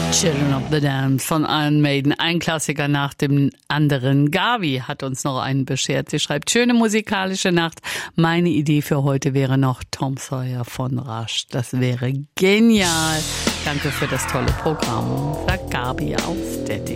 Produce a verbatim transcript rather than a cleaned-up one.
Children of the Damned von Iron Maiden, ein Klassiker nach dem anderen. Gabi hat uns noch einen beschert. Sie schreibt, schöne musikalische Nacht. Meine Idee für heute wäre noch Tom Sawyer von Rush. Das wäre genial. Danke für das tolle Programm, sagt Gabi aus Detting.